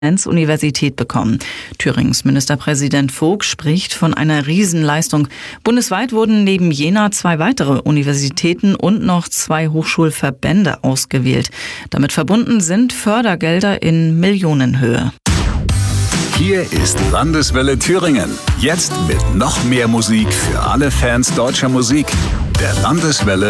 Universität bekommen. Thürings Ministerpräsident Vogt spricht von einer Riesenleistung. Bundesweit wurden neben Jena 2 weitere Universitäten und noch 2 Hochschulverbände ausgewählt. Damit verbunden sind Fördergelder in Millionenhöhe. Hier ist Landeswelle Thüringen. Jetzt mit noch mehr Musik für alle Fans deutscher Musik. Der Landeswelle